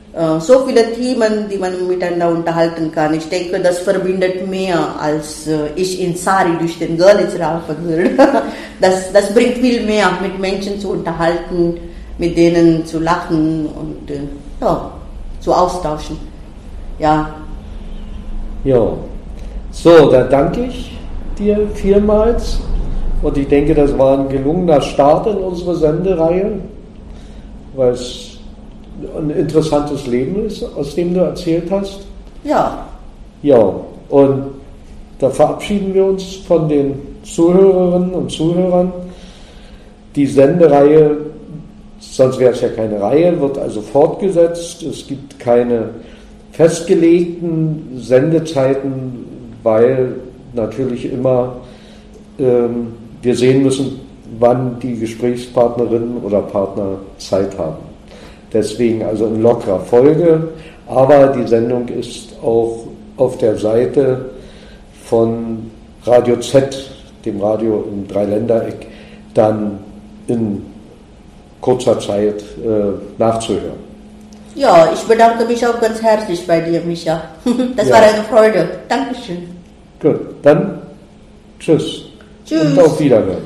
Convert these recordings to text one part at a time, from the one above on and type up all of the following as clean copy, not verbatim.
so viele Themen, die man miteinander unterhalten kann. Ich denke, das verbindet mehr, als ich in Sari durch den Görlitz raufen würde. Das bringt viel mehr, mit Menschen zu unterhalten, mit denen zu lachen und zu austauschen. Ja. Ja. So, da danke ich dir vielmals. Und ich denke, das war ein gelungener Start in unsere Sendereihe, weil es ein interessantes Leben ist, aus dem du erzählt hast. Ja. Ja, und da verabschieden wir uns von den Zuhörerinnen und Zuhörern. Die Sendereihe, sonst wäre es ja keine Reihe, wird also fortgesetzt. Es gibt keine festgelegten Sendezeiten, weil natürlich immer wir sehen müssen, wann die Gesprächspartnerinnen oder Partner Zeit haben. Deswegen also in lockerer Folge, aber die Sendung ist auch auf der Seite von Radio Z, dem Radio im Dreiländereck, dann in kurzer Zeit nachzuhören. Ja, ich bedanke mich auch ganz herzlich bei dir, Micha. Das war eine Freude. Dankeschön. Gut, dann tschüss. Tschüss. Und auf Wiederhören.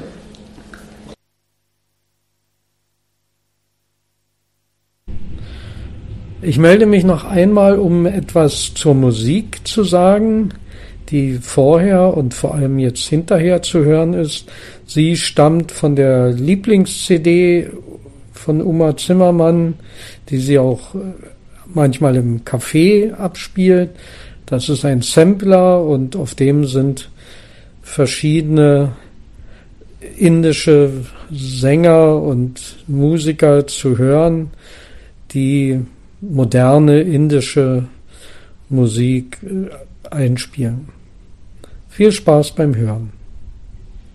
Ich melde mich noch einmal, um etwas zur Musik zu sagen, die vorher und vor allem jetzt hinterher zu hören ist. Sie stammt von der Lieblings-CD von Uma Zimmermann, die sie auch manchmal im Café abspielt. Das ist ein Sampler und auf dem sind verschiedene indische Sänger und Musiker zu hören, die moderne indische Musik einspielen. Viel Spaß beim Hören.